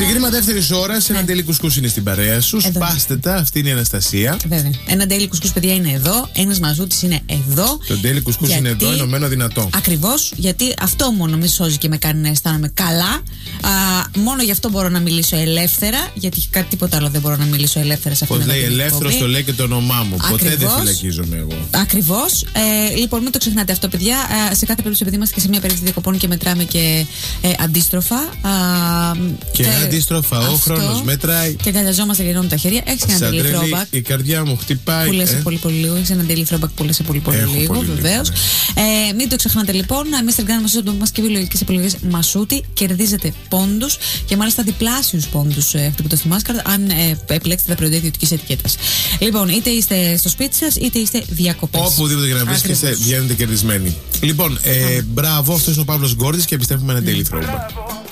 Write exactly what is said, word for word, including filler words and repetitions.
Συγκρίμα δεύτερη ώρα, ένα Ναι. ντέλι κουσκούς είναι στην παρέα σου. Εδώ. Σπάστε τα, αυτή είναι η Αναστασία. Βέβαια. Ένα ντέλι κουσκούς, παιδιά, είναι εδώ. Ένας μαζούτης είναι εδώ. Το ντέλι κουσκούς Γιατί- είναι εδώ, ενωμένο δυνατό. Ακριβώς, γιατί αυτό μόνο με σώζει και με κάνει να αισθάνομαι καλά. Α, μόνο γι' αυτό μπορώ να μιλήσω ελεύθερα, γιατί κάτι τίποτα άλλο δεν μπορώ να μιλήσω ελεύθερα σε αυτήν Πως την λέει ελεύθερο, το λέει και το όνομά μου. Ποτέ δεν Ακριβώς. φυλακίζομαι εγώ. Ακριβώς. Ε, λοιπόν, μην το ξεχνάτε αυτό, παιδιά. Ε, σε κάθε περίπτωση, επειδή είμαστε και σε μια περίπτωση διακοπών και μετράμε και ε, αντίστροφα. Α, Και τε- αντίστροφα, ο αυτό. χρόνος μέτραει. Και αγκαλιαζόμαστε και ενώνουμε τα χέρια. Έχεις και ένα Σαν daily τρέλη, throwback. η καρδιά μου χτυπάει. Που λες σε ε. πολύ πολύ λίγο. Έχεις ένα daily throwback που λες σε πολύ πολύ Έχω λίγο, πολύ λίγο, βεβαίως. Ε, μην το ξεχνάτε λοιπόν. Εμείς την κάνουμε στο μας και βιολογικές επιλογές Μασούτη. Κερδίζετε πόντους και μάλιστα διπλάσιους πόντους ε, χτυπώντας τη μάσκαρτα, αν ε, επιλέξετε τα προϊόντα ιδιωτικής ετικέτας. Λοιπόν, είτε είστε στο σπίτι σας, είτε είστε διακοπές. Οπουδήποτε και να βρίσκεστε, Ακριβώς. βγαίνετε κερδισμένοι. Λοιπόν, ε, μπράβο, αυτό είναι ο Παύλος Γκόρδης και επιστρέφουμε ένα daily throwback.